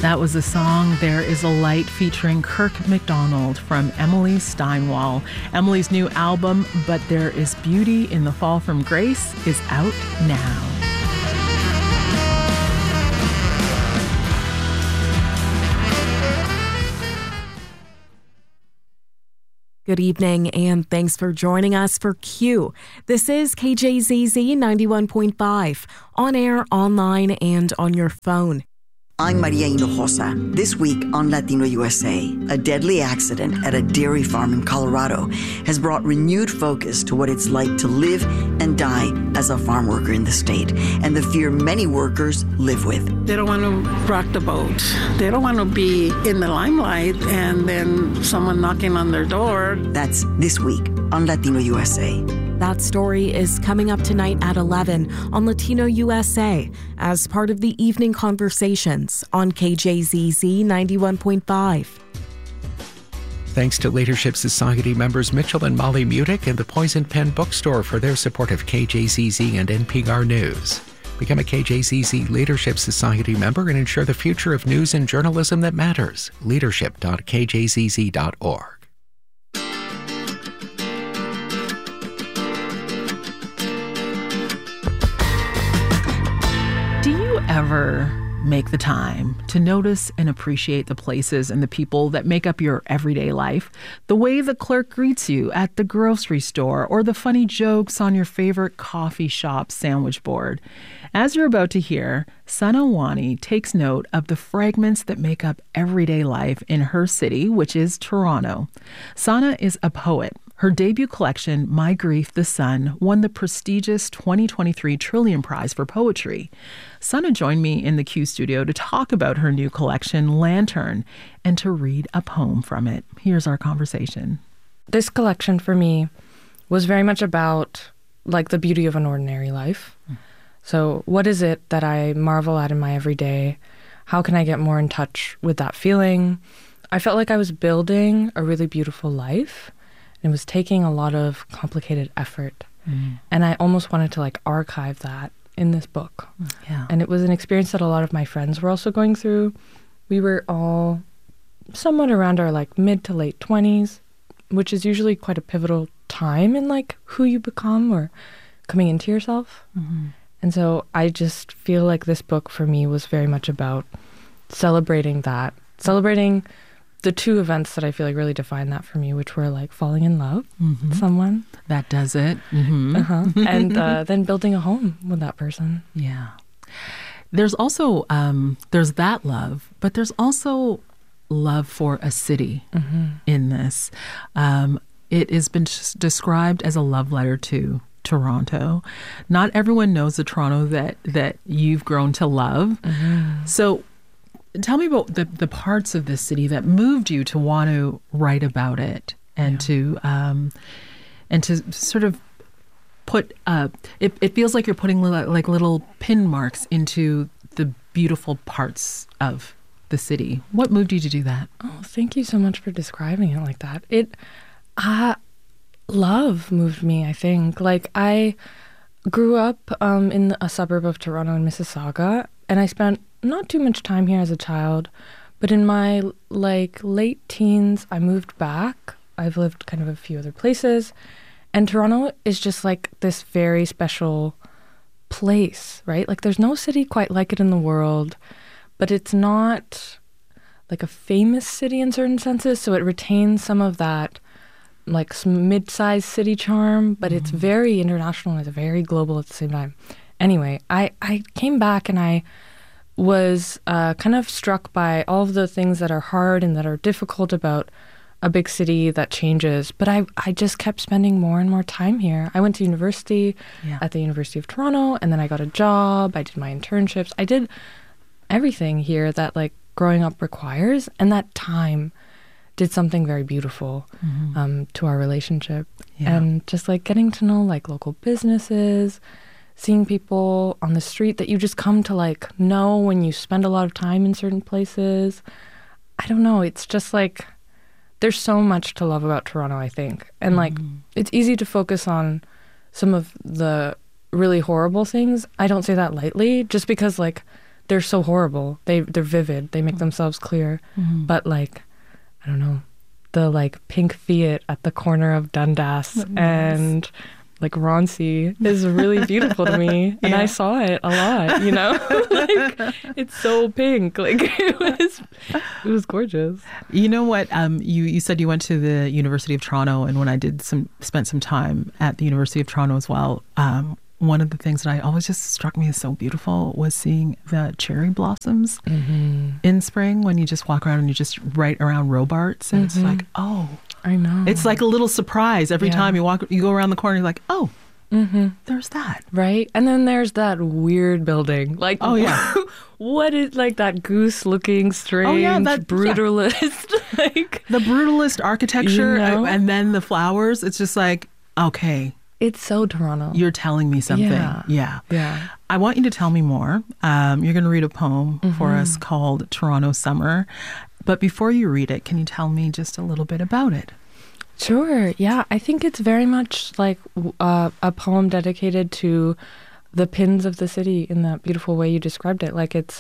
That was the song There Is a Light featuring Kirk MacDonald from Emily Steinwall. Emily's new album, But There Is Beauty in the Fall from Grace, is out now. Good evening, and thanks for joining us for Q. This is KJZZ 91.5, on air, online, and on your phone. I'm Maria Hinojosa. This week on Latino USA, a deadly accident at a dairy farm in Colorado has brought renewed focus to what it's like to live and die as a farm worker in the state, and the fear many workers live with. They don't want to rock the boat. They don't want to be in the limelight and then someone knocking on their door. That's this week on Latino USA. That story is coming up tonight at 11 on Latino USA as part of the evening conversations on KJZZ 91.5. Thanks to Leadership Society members Mitchell and Molly Mudick and the Poison Pen Bookstore for their support of KJZZ and NPR News. Become a KJZZ Leadership Society member and ensure the future of news and journalism that matters. Leadership.kjzz.org. Ever make the time to notice and appreciate the places and the people that make up your everyday life? The way the clerk greets you at the grocery store, or the funny jokes on your favorite coffee shop sandwich board. As you're about to hear, Sana Wani takes note of the fragments that make up everyday life in her city, which is Toronto. Sana is a poet. Her debut collection, My Grief, the Sun, won the prestigious 2023 Trillium Prize for Poetry. Sana joined me in the Q studio to talk about her new collection, Lantern, and to read a poem from it. Here's our conversation. This collection for me was very much about like the beauty of an ordinary life. So what is it that I marvel at in my everyday? How can I get more in touch with that feeling? I felt like I was building a really beautiful life. It was taking a lot of complicated effort. And I almost wanted to like archive that in this book. Yeah. And it was an experience that a lot of my friends were also going through. We were all somewhat around our like mid to late 20s, which is usually quite a pivotal time in like who you become or coming into yourself. And so I just feel like this book for me was very much about celebrating that, celebrating the two events that I feel like really define that for me, which were like falling in love with someone. That does it. And then building a home with that person. Yeah. There's also, there's that love, but there's also love for a city in this. It has been described as a love letter to Toronto. Not everyone knows the Toronto that you've grown to love. So tell me about the parts of this city that moved you to want to write about it and to sort of put it feels like you're putting like little pin marks into the beautiful parts of the city. What moved you to do that? Oh, thank you so much for describing it like that. Love moved me, I think. Like I grew up in a suburb of Toronto in Mississauga, and I spent not too much time here as a child, but in my like late teens, I moved back. I've lived kind of a few other places, and Toronto is just like this very special place, right? Like there's no city quite like it in the world, but it's not like a famous city in certain senses, so it retains some of that like mid-sized city charm, but it's very international and it's very global at the same time. Anyway, I came back and I was kind of struck by all of the things that are hard and that are difficult about a big city that changes. But I just kept spending more and more time here. I went to university at the University of Toronto, and then I got a job. I did my internships. I did everything here that like growing up requires, and that time did something very beautiful to our relationship. And just like getting to know like local businesses, seeing people on the street that you just come to like know when you spend a lot of time in certain places. I don't know. It's just like there's so much to love about Toronto, I think. And like it's easy to focus on some of the really horrible things. I don't say that lightly, just because like they're so horrible. They're vivid. They make themselves clear. But like, I don't know, the like pink Fiat at the corner of Dundas and like Roncy is really beautiful to me. And I saw it a lot, you know? Like, it's so pink. Like it was gorgeous. You know what? You said you went to the University of Toronto, and when I spent some time at the University of Toronto as well, one of the things that I always just struck me as so beautiful was seeing the cherry blossoms in spring when you just walk around and you're just right around Robarts, and it's like, oh, I know. It's like a little surprise every time you go around the corner. You're like, oh, there's that. Right. And then there's that weird building. Like, oh, yeah. What is like that goose looking strange brutalist? Like the brutalist architecture, you know? And then the flowers. It's just like, okay. It's so Toronto. You're telling me something. Yeah. I want you to tell me more. You're going to read a poem for us called Toronto Summer. But before you read it, can you tell me just a little bit about it? Sure. Yeah. I think it's very much like a poem dedicated to the pins of the city in that beautiful way you described it. Like it's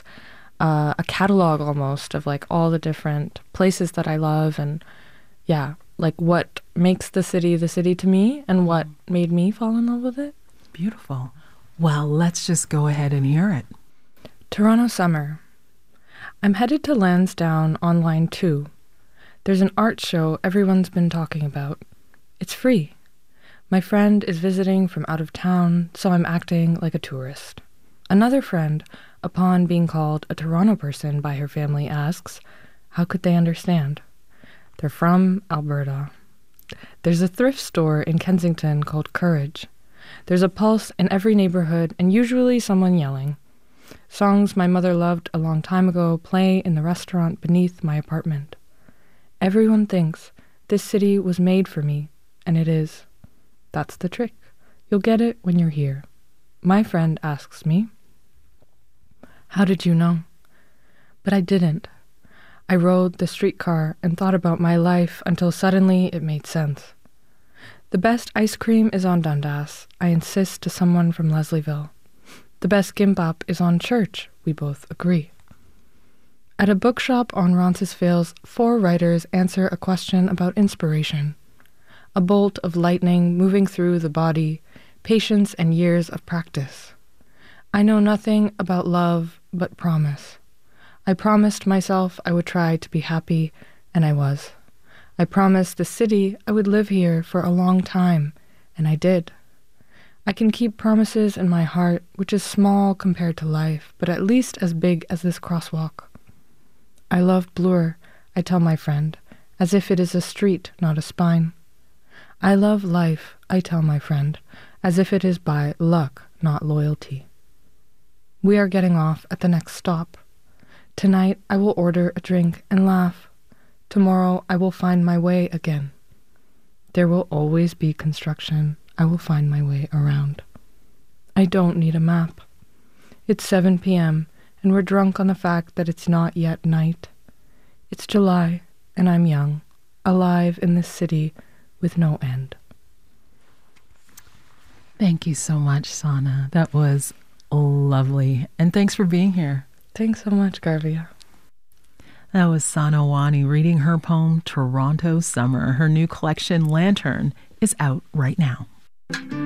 a catalog almost of like all the different places that I love, and like what makes the city to me and what made me fall in love with it. Beautiful. Well, let's just go ahead and hear it. Toronto Summer. I'm headed to Lansdowne on line 2. There's an art show everyone's been talking about. It's free. My friend is visiting from out of town, so I'm acting like a tourist. Another friend, upon being called a Toronto person by her family, asks, how could they understand? They're from Alberta. There's a thrift store in Kensington called Courage. There's a pulse in every neighborhood and usually someone yelling. Songs my mother loved a long time ago play in the restaurant beneath my apartment. Everyone thinks this city was made for me, and it is. That's the trick. You'll get it when you're here. My friend asks me, how did you know? But I didn't. I rode the streetcar and thought about my life until suddenly it made sense. The best ice cream is on Dundas, I insist to someone from Leslieville. The best gimbap is on Church, we both agree. At a bookshop on Roncesvalles, 4 writers answer a question about inspiration. A bolt of lightning moving through the body, patience and years of practice. I know nothing about love but promise. I promised myself I would try to be happy, and I was. I promised the city I would live here for a long time, and I did. I can keep promises in my heart, which is small compared to life, but at least as big as this crosswalk. I love Bloor, I tell my friend, as if it is a street, not a spine. I love life, I tell my friend, as if it is by luck, not loyalty. We are getting off at the next stop. Tonight I will order a drink and laugh. Tomorrow I will find my way again. There will always be construction. I will find my way around. I don't need a map. It's 7 p.m., and we're drunk on the fact that it's not yet night. It's July, and I'm young, alive in this city with no end. Thank you so much, Sana. That was lovely. And thanks for being here. Thanks so much, Garvia. That was Sana Wani reading her poem, Toronto Summer. Her new collection, Lantern, is out right now.